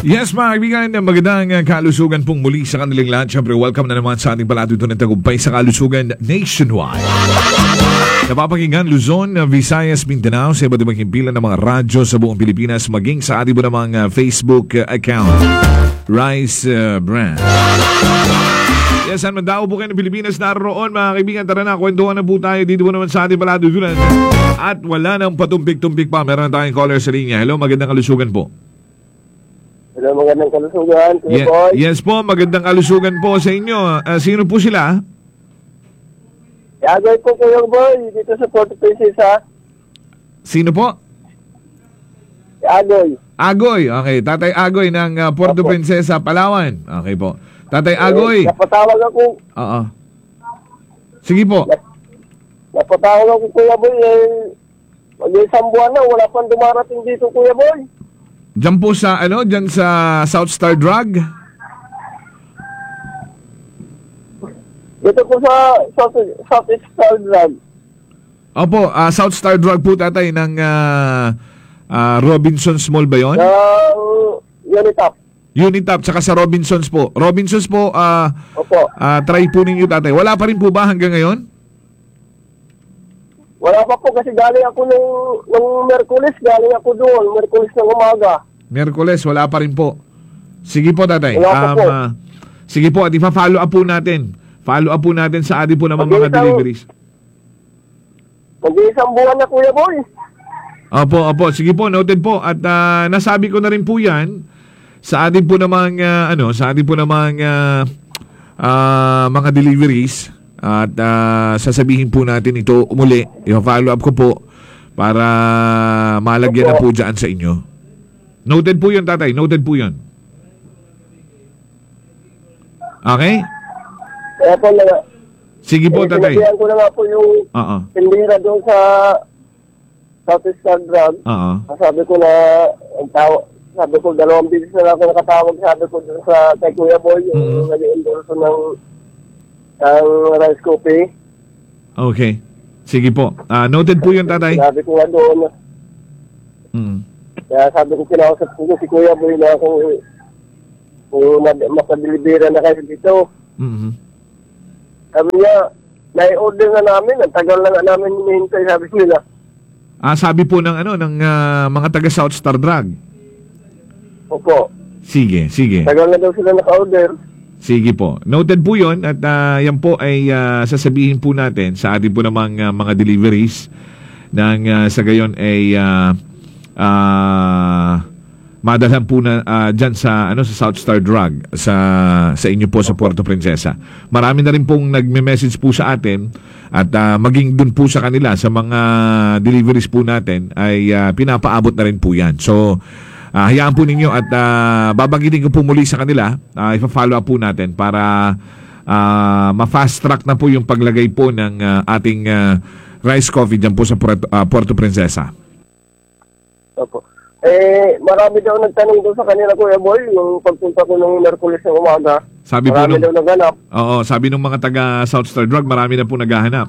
Yes, mga kaibigan, magandang kalusugan pong muli sa kanilang lahat. Siyempre, welcome na naman sa ating palatuto ng tagumpay sa kalusugan nationwide. Napapakinggan Luzon, Visayas, Mindanao sa iba't ibang himpilan ng mga radyo sa buong Pilipinas, maging sa ating po namang Facebook account, Rice Brand. Yes, saan man daw po kayo ng Pilipinas naroon, mga kaibigan, tara na, kwentuhan na po tayo dito po naman sa ating palatutunan. At wala nang patumpik-tumpik pa, meron tayong caller sa linya. Hello, magandang kalusugan po. Hello, magandang kalusugan. Yes po, magandang kalusugan po sa inyo. Sino po sila? Agoy po kayo, boy, dito sa Puerto Princesa. Sino po? Agoy. Agoy, okay. Tatay Agoy ng Puerto Princesa, Palawan. Okay po. Tatay Agoy. Napatawag ako. Oo. Sige po. Napatawag ako, Kuya Boy. Mag-isang buwan na, wala pang dumarating dito, Kuya Boy. Diyan po sa, diyan sa South Star Drug? Dito po sa Southeast Star Drug. Opo, South Star Drug po, tatay, ng Robinsons Mall ba yun? Unitop. Unitop, tsaka sa Robinsons po. Robinsons po, Opo. try po ninyo, tatay. Wala pa rin po ba hanggang ngayon? Wala pa po kasi galing ako nung Merkulis, galing ako doon, Merkulis ng umaga. Merkulis, wala pa rin po. Sige po, tatay. Wala pa po. Sige po, at ipa-follow up po natin. Follow up po natin sa ating po naman mga deliveries. Mag-iisang buwan na, Kuya Boy. Opo. Sige po, noted po. At nasabi ko na rin po yan sa ating po namang, mga deliveries. At sasabihin po natin ito muli, i-follow up ko po para malagyan na po dyan sa inyo. Noted po yun, tatay. Noted po yun. Okay? Kaya po na, sige po, tatay. sinabihan ko na nga po yung tindera doon sa Southeast Star Drug. Sabi ko na, sabi ko, 2 beses na lang ako nakatawag. Sabi ko doon sa kay Kuya Boy, yung nag-endorso ng rice coffee. Okay. Sige po. Noted po yun, tatay. Sabi ko nga doon. Kaya sabi ko, kinausap ko si Kuya Boy na kung mapadilibera na kayo dito. Sabi niya, nai-order na namin. Ang tagal na nga namin hinihintay, sabi nila. Sabi po ng mga taga South Star Drug. Opo. Sige. Tagal na daw sila naka-order. Sige po. Noted po yun at yan po ay sasabihin po natin sa ating po namang mga deliveries nang sa gayon ay madalhan po na dyan sa South Star Drug sa inyo po sa Puerto Princesa. Marami na rin pong nagme-message po sa atin at maging dun po sa kanila sa mga deliveries po natin ay pinapaabot na rin po yan. So hayaan po ninyo at babanggitin ko po muli sa kanila, ipa-follow up po natin para ma-fast track na po yung paglagay po ng ating rice coffee dyan po sa Puerto Princesa. Opo. Marami daw nagtanong doon sa kanila, Kuya Boy, yung pagpunta ko ng Merkulis ng umaga. Marami daw naghanap. Oo, sabi ng mga taga South Star Drug, marami na po naghahanap.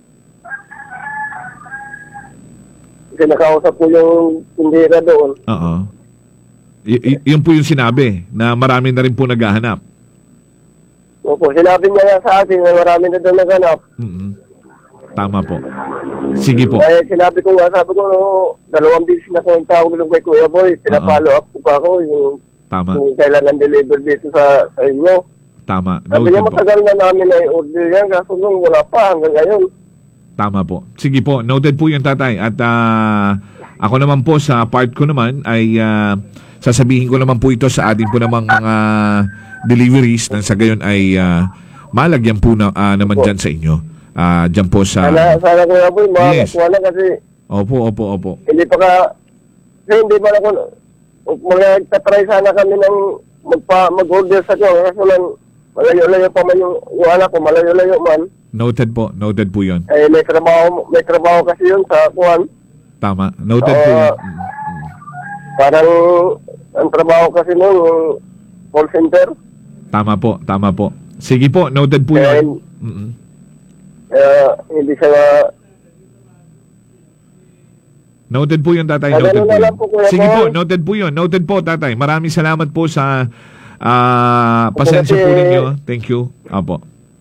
Kasi nakausap ko yung tindera doon. Oo. Yun po yung sinabi, na marami na rin po naghahanap. Opo, sinabi niya sa akin na marami na daw naghanap. Tama po. Sige po. Sinabi ko, 2 beses na kung tawag ng kay Kuya Boy, pinapollow up ko pa ako yung kailangan deliver dito sa inyo. Tama. Sabi niya, matagal na namin na i-order yan, kaso nung wala pa hanggang ngayon. Tama po. Sige po, noted po yung tatay. At ako naman po sa part ko naman ay sasabihin ko naman po ito sa ating po namang mga deliveries nang sa gayon ay malagyan po naman dyan sa inyo. Dyan po sa... Sana Kuya Boy, makakuha na kasi... Opo. Hindi pa ako... Magtatry sana kami ng mag-order sa kanya. Kasi lang, malayo-layo pa man yung anak ko, malayo-layo man. Noted po yun. May trabaho kasi yun sa kuwan. Tama, noted po yun. Parang ang trabaho kasi nun, yung call center. Tama po. Sige po, noted po yun. Hindi siya Noted po yun, tatay. Ano Noted po na yun. lang po, Kuya Sige po, Boy. noted po yun. Noted po, tatay. Maraming salamat po sa pasensya po Kasi- ninyo. Thank you. Apo.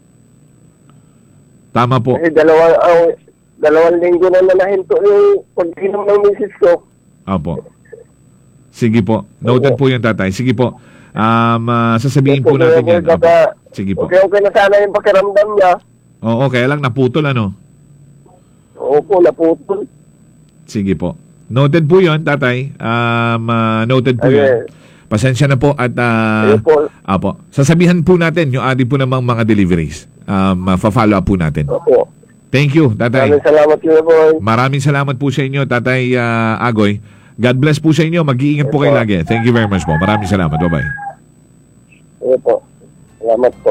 Tama po. Kasi dalawang linggo na nahinto yung pag-inom ng misis ko. Apo. Sige po. Noted po yun, tatay. Sige po. Sasabihin po Kuya natin Boy, yan. Apo. baka- Sige po. Okay na sana yung pakiramdam niya. Oo, kaya lang naputol, ano? Opo, naputol. Sige po. Noted po yun, tatay. Noted po yun. Pasensya na po at Ayun po. apo. Sasabihan po natin yung ating po namang mga deliveries. Fa-follow up po natin. Opo. Thank you, tatay. Maraming salamat, Kuya Boy. Maraming salamat po sa inyo, tatay Agoy. God bless po sa inyo. Mag-iingat po kayo lagi. Thank you very much po. Maraming salamat. Bye-bye. Ayun po. Salamat po.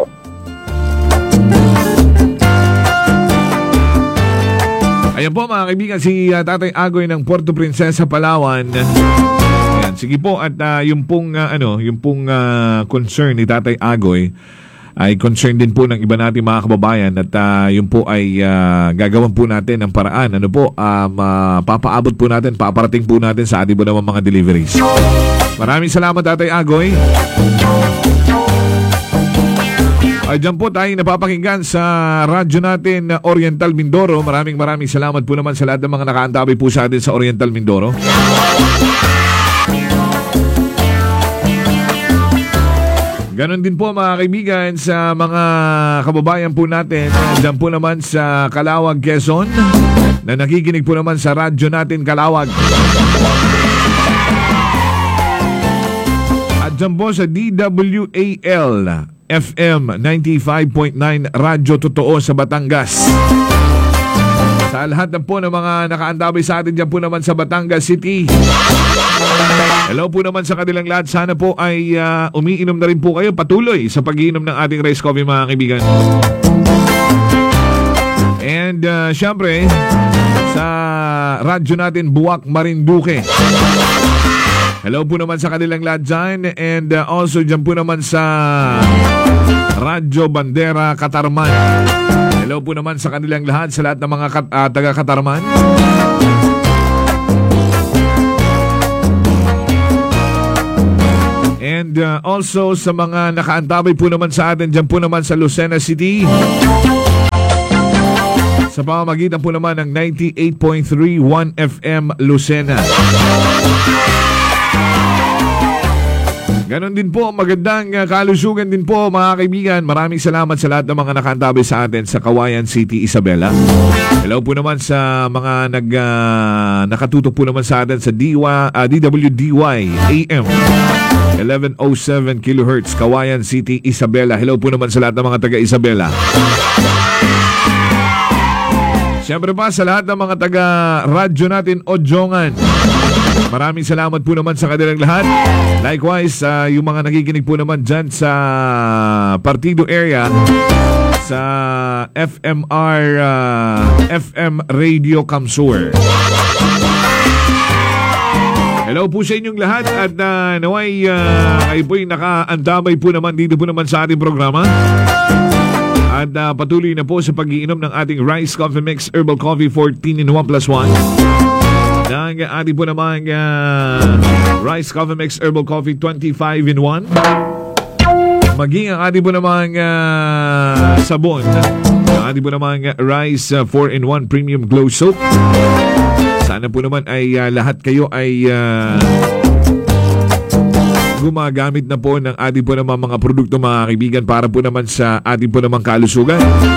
Ayan po mga kaibigan, si Tatay Agoy ng Puerto Princesa, Palawan. Ayan, sige po at yung pong concern ni Tatay Agoy ay concern din po ng iba nating mga kababayan at yun po ay gagawan po natin ng paraan. Ano po, papaabot po natin, paparating po natin sa ating po naman mga deliveries. Maraming salamat, Tatay Agoy. Ay, dyan po tayo napapakinggan sa radyo natin Oriental Mindoro. Maraming salamat po naman sa lahat ng mga nakaantabay po sa atin sa Oriental Mindoro. Ganon din po mga kaibigan sa mga kababayan po natin dyan po naman sa Calawag, Quezon, na nakikinig po naman sa radyo natin Calawag. At dyan po sa DWAL FM 95.9 Radyo Totoo sa Batangas. Sa lahat na po ng mga nakaantabay sa atin dyan po naman sa Batangas City. Hello po naman sa kanilang lahat. Sana po ay umiinom na rin po kayo patuloy sa pag-iinom ng ating rice coffee mga kaibigan. And syempre sa radyo natin Buwak, Marinduque. Hello po naman sa kanilang lahat dyan. And also dyan po naman sa Radyo Bandera, Katarman. Hello po naman sa kanilang lahat, sa lahat ng mga taga-Katarman. And also sa mga nakaantabay po naman sa atin dyan po naman sa Lucena City. Sa pamamagitan po naman ng 98.31 FM Lucena. Ganon din po, magandang kalusugan din po mga kaibigan. Maraming salamat sa lahat ng mga nakaantabay sa atin sa Kawayan City, Isabela. Hello po naman sa mga nakatutok po naman sa atin sa DWDY AM 1107 kHz, Kawayan City, Isabela. Hello po naman sa lahat ng mga taga-Isabela. Siyempre pa sa lahat ng mga taga-radyo natin Odjongan. Maraming salamat po naman sa kanilang lahat. Likewise, yung mga nakikinig po naman dyan sa Partido area, sa FMR, FM Radio Kamsur. Hello po sa inyong lahat at naway kayo po'y nakaandamay po naman dito po naman sa ating programa. At patuloy na po sa pag-iinom ng ating Rice Coffee Mix Herbal Coffee 14 in 1 plus 1. Ng ating po naman Rice Coffee Mix Herbal Coffee 25 in 1. Maging ang ating po naman sabon. Ang ating po naman Rice 4 in 1 Premium Glow Soap. Sana po naman ay lahat kayo ay gumagamit na po ng ating po naman mga produkto mga kaibigan para po naman sa ating po naman kalusugan.